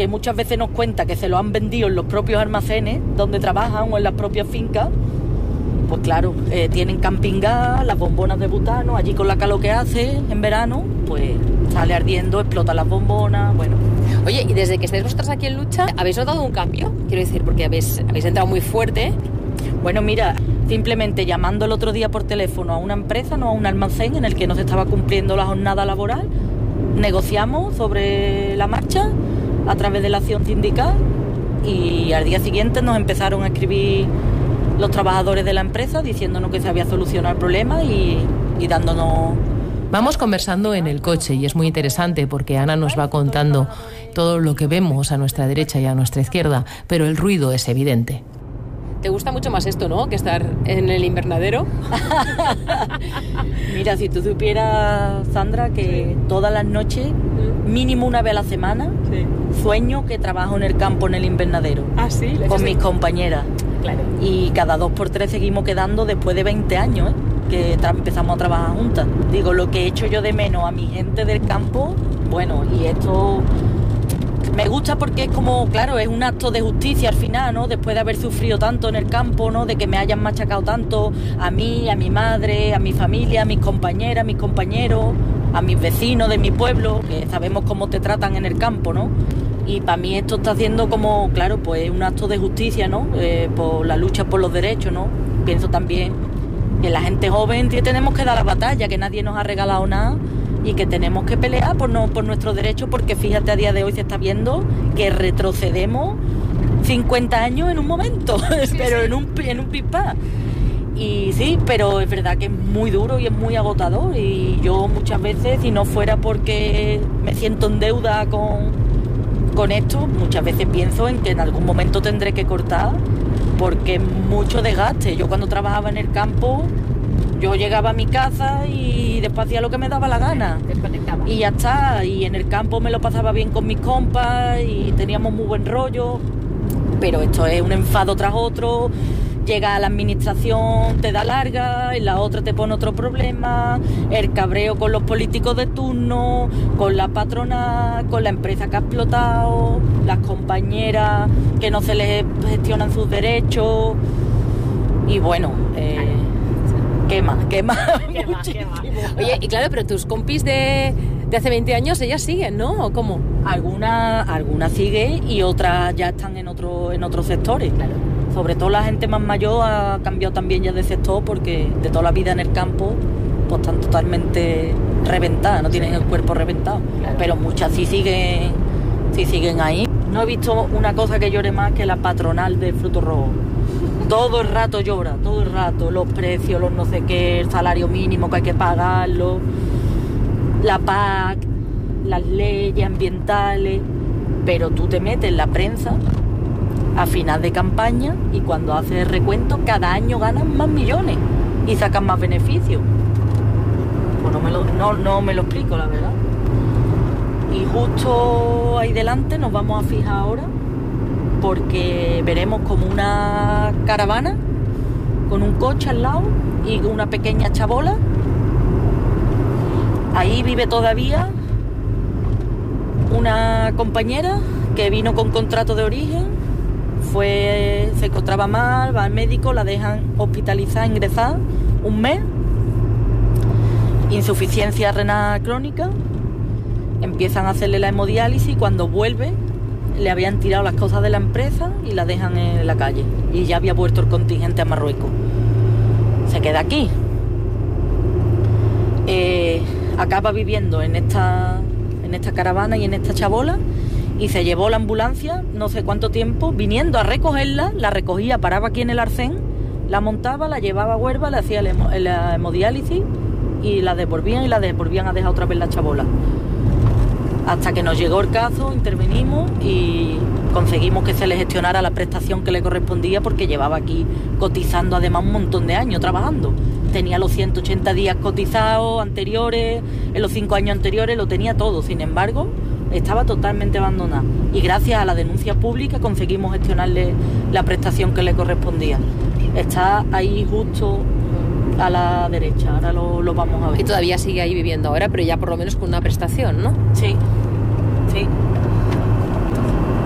que muchas veces nos cuenta que se lo han vendido en los propios almacenes donde trabajan o en las propias fincas. Pues claro, tienen camping gas, las bombonas de butano, allí con la calor que hace en verano, pues sale ardiendo, explotan las bombonas, bueno. Oye, y desde que estáis vosotras aquí en lucha, ¿habéis notado un cambio? Quiero decir, porque habéis entrado muy fuerte. Bueno, mira, simplemente llamando el otro día por teléfono a una empresa, no a un almacén en el que no se estaba cumpliendo la jornada laboral, negociamos sobre la marcha a través de la acción sindical y al día siguiente nos empezaron a escribir los trabajadores de la empresa diciéndonos que se había solucionado el problema y dándonos... Vamos conversando en el coche y es muy interesante porque Ana nos va contando todo lo que vemos a nuestra derecha y a nuestra izquierda, pero el ruido es evidente. ¿Te gusta mucho más esto, no?, que estar en el invernadero? Mira, si tú supieras, Sandra, que todas las noches, mínimo una vez a la semana, sueño que trabajo en el campo, en el invernadero. Ah, sí. Con mis compañeras. Claro. Y cada 2 por 3 seguimos quedando después de 20 años, que empezamos a trabajar juntas. Digo, lo que he hecho yo de menos a mi gente del campo, bueno, y esto me gusta porque es como, claro, es un acto de justicia al final, ¿no? Después de haber sufrido tanto en el campo, ¿no? De que me hayan machacado tanto a mí, a mi madre, a mi familia, a mis compañeras, a mis compañeros, a mis vecinos de mi pueblo, que sabemos cómo te tratan en el campo, ¿no? Y para mí esto está haciendo como, claro, pues un acto de justicia, ¿no? Por la lucha por los derechos, ¿no? Pienso también que la gente joven tenemos que dar la batalla, que nadie nos ha regalado nada y que tenemos que pelear por nuestros derechos, porque fíjate, a día de hoy se está viendo que retrocedemos 50 años en un momento, pero en un pispás. Y sí, pero es verdad que es muy duro y es muy agotador, y yo muchas veces, si no fuera porque me siento en deuda con esto, muchas veces pienso en que en algún momento tendré que cortar, porque es mucho desgaste. Yo cuando trabajaba en el campo, yo llegaba a mi casa y después hacía lo que me daba la gana. Y ya está, y en el campo me lo pasaba bien con mis compas y teníamos muy buen rollo, pero esto es un enfado tras otro. Llega a la administración, te da larga, y la otra te pone otro problema, el cabreo con los políticos de turno, con la patronal, con la empresa que ha explotado, las compañeras que no se les gestionan sus derechos, y bueno, quema. Oye, y claro, pero tus compis de hace 20 años, ellas siguen, ¿no? ¿O cómo? Algunas siguen y otras ya están en otros sectores. Claro. Sobre todo la gente más mayor ha cambiado también ya de sector, porque de toda la vida en el campo pues están totalmente reventadas, no tienen el cuerpo reventado. Claro. Pero muchas sí siguen ahí. No he visto una cosa que llore más que la patronal de frutos rojos. Todo el rato llora, todo el rato, los precios, los no sé qué, el salario mínimo que hay que pagarlo, la PAC, las leyes ambientales, pero tú te metes en la prensa a final de campaña y cuando haces el recuento, cada año ganan más millones y sacan más beneficios. Pues no me lo explico, la verdad. Y justo ahí delante nos vamos a fijar ahora, porque veremos como una caravana con un coche al lado y una pequeña chabola. Ahí vive todavía una compañera que vino con contrato de origen, se encontraba mal, va al médico, la dejan hospitalizada, ingresada un mes, insuficiencia renal crónica, empiezan a hacerle la hemodiálisis y cuando vuelve le habían tirado las cosas de la empresa y la dejan en la calle, y ya había vuelto el contingente a Marruecos. Se queda aquí, acaba viviendo en esta caravana y en esta chabola, y se llevó la ambulancia no sé cuánto tiempo viniendo a recogerla, la recogía, paraba aquí en el arcén, la montaba, la llevaba a Huelva, le hacía la hemodiálisis y la devolvían a dejar otra vez la chabola. Hasta que nos llegó el caso, intervenimos y conseguimos que se le gestionara la prestación que le correspondía, porque llevaba aquí cotizando además un montón de años trabajando. Tenía los 180 días cotizados anteriores, en los 5 años anteriores lo tenía todo, sin embargo estaba totalmente abandonada. Y gracias a la denuncia pública conseguimos gestionarle la prestación que le correspondía. Está ahí justo a la derecha, ahora lo vamos a ver. Y todavía sigue ahí viviendo ahora, pero ya por lo menos con una prestación, ¿no? Sí.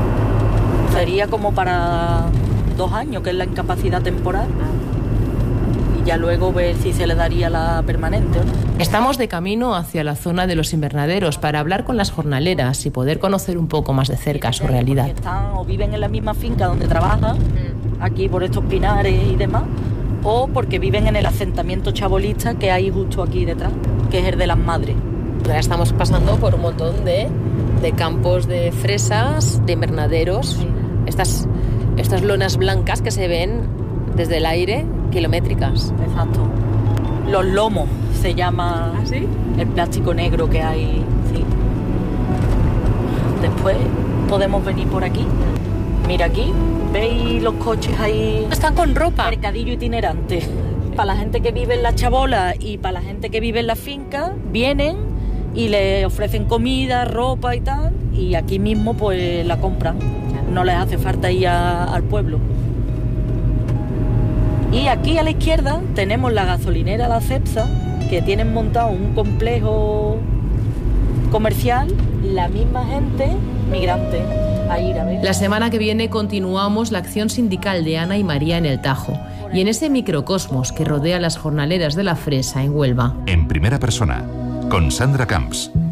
Sería como para 2 años, que es la incapacidad temporal. Y ya luego ver si se le daría la permanente o no. Estamos de camino hacia la zona de los invernaderos para hablar con las jornaleras y poder conocer un poco más de cerca su realidad. Están o viven en la misma finca donde trabajan, aquí por estos pinares y demás, o porque viven en el asentamiento chabolista que hay justo aquí detrás, que es el de las madres. Ahora estamos pasando por un montón de campos de fresas, de invernaderos, Sí. estas lonas blancas que se ven desde el aire, kilométricas. Exacto. Los lomos se llama. ¿Ah, sí? El plástico negro que hay, sí. Después podemos venir por aquí. Mira aquí, ¿veis los coches ahí? Están con ropa. Mercadillo itinerante. Para la gente que vive en la chabola y para la gente que vive en la finca, vienen y le ofrecen comida, ropa y tal, y aquí mismo pues la compran. No les hace falta ir al pueblo. Y aquí a la izquierda tenemos la gasolinera La Cepsa, que tienen montado un complejo comercial, la misma gente migrante. A ir a ver. La semana que viene continuamos la acción sindical de Ana y María en el Tajo y en ese microcosmos que rodea las jornaleras de la fresa en Huelva. En primera persona, con Sandra Camps.